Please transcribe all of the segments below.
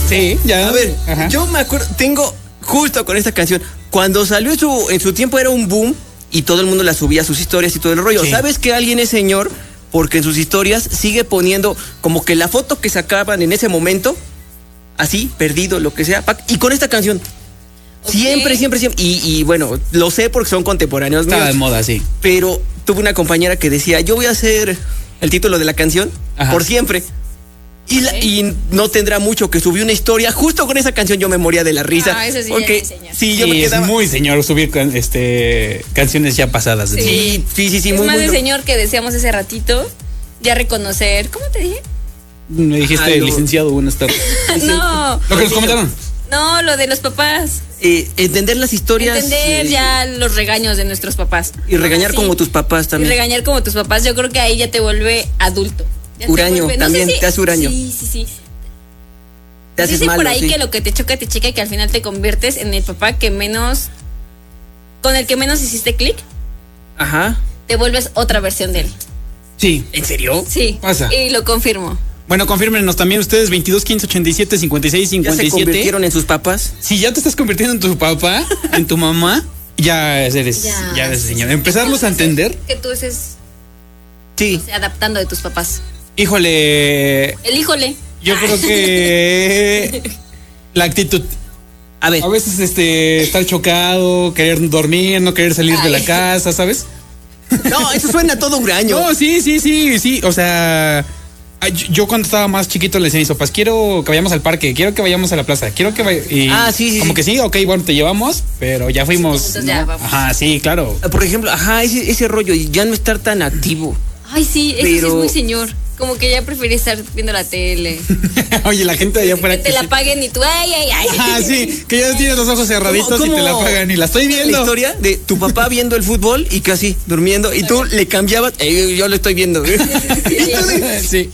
Sí, ya. A ver, Ajá. yo me acuerdo, tengo justo con esta canción, cuando salió en su tiempo era un boom y todo el mundo la subía a sus historias y todo el rollo. Sí. ¿Sabes que alguien es señor? Porque en sus historias sigue poniendo como que la foto que sacaban en ese momento, así, perdido, lo que sea, y con esta canción. Okay. Siempre. Y bueno, lo sé porque son contemporáneos Estaba míos. de moda, sí. Pero tuve una compañera que decía, yo voy a hacer el título de la canción por siempre. Y no tendrá mucho que subí una historia. Justo con esa canción yo me moría de la risa. Ah, eso sí, porque ya es señor. sí, yo me Es quedaba. muy señor subir canciones ya pasadas. Sí, Es muy, más muy de señor que decíamos hace ratito, ya reconocer, ¿cómo te dije? Me dijiste, licenciado, buenas tardes. No, Lo que nos comentaron. no, lo de los papás. Entender las historias. Entender ya los regaños de nuestros papás. Y regañar Sí. como tus papás Y también. regañar como tus papás, yo creo que ahí ya te vuelve adulto. Ya Huraño, te también, te hace huraño. Sí. Te haces Dicen malo, por ahí sí. que lo que te choca, te checa y que al final te conviertes en el papá que menos, con el que menos hiciste clic, Ajá. te vuelves otra versión de él. Sí. ¿En serio? Sí. Pasa. Y lo confirmo. Bueno, confírmenos también ustedes, 22 15 87 56 ¿Ya se 57. convirtieron en sus papás? Si ya te estás convirtiendo en tu papá, en tu mamá, ya eres señor. Empezarlos a entender. Que tú estés Sí. adaptando de tus papás. Híjole, El híjole. yo creo que la actitud. A ver. A veces estar chocado, querer dormir, no querer salir de la casa, ¿sabes? No, eso suena a todo huraño. No, sí. O sea, yo cuando estaba más chiquito le decía a mis papás, quiero que vayamos al parque, quiero que vayamos a la plaza, quiero que vayamos. Sí. Como que sí, ok, bueno, te llevamos, pero ya fuimos. entonces ya vamos. Ajá, sí, claro. Por ejemplo, ese rollo, y ya no estar tan activo. Ay, sí, eso sí es Pero- muy señor. Como que ya preferí estar viendo la tele. Oye, la gente de allá afuera Que te la sí. paguen y tú, ay. Ah, sí, que ya tienes los ojos cerraditos ¿Cómo- y te la pagan y la estoy La viendo. historia de tu papá viendo el fútbol y casi durmiendo y tú le cambiabas, yo lo estoy viendo. Y tú de- Sí.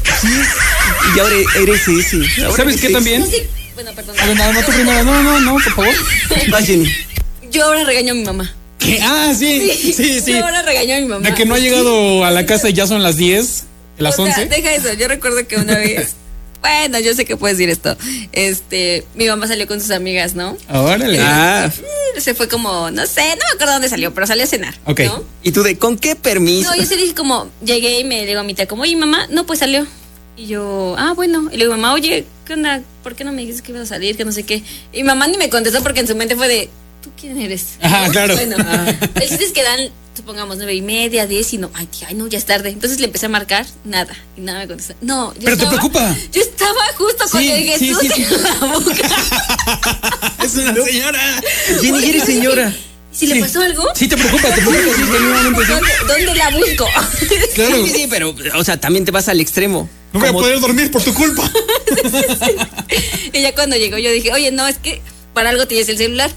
y ahora eres ese. Ahora ¿Sabes eres qué ese. también? Bueno, perdón. A ver, no, tú primero. No, por favor. Vas, Jenny. Yo ahora regaño a mi mamá. ¿Qué? Ah, sí. Yo ahora regaño a mi mamá. De que no ha llegado a la casa y ya son las 10, las O sea, 11. deja eso. Yo recuerdo que una vez. Bueno, yo sé que puedes decir esto. Mi mamá salió con sus amigas, ¿no? Órale. Se fue como, no sé, no me acuerdo dónde salió, pero salió a cenar. Ok. ¿no? Y tú de, ¿con qué permiso? No, yo sí dije como, llegué y me digo a mi tía como, oye, mamá, no, pues salió. Y yo, bueno. Y le digo, mamá, oye, ¿qué onda? ¿Por qué no me dijiste que ibas a salir? Que no sé qué. Y mi mamá ni me contestó porque en su mente fue de, ¿tú quién eres? Ajá, claro. Bueno, el chiste es que dan, supongamos, 9:30, 10 y no, tía, no, ya es tarde. Entonces le empecé a marcar, nada, y nada me contestó. No, yo Pero te estaba- preocupa. Yo estaba justo con Sí, el Jesús sí. en la boca. Es una señora. Jenny, eres señora. Si le pasó algo, Sí, te preocupa, sí, genuinamente sí. ¿dónde la busco? Claro. Sí, pero, o sea, también te vas al extremo. No voy a Como- poder dormir por tu culpa. Y ya cuando llegó yo dije, oye, no, es que para algo tienes el celular.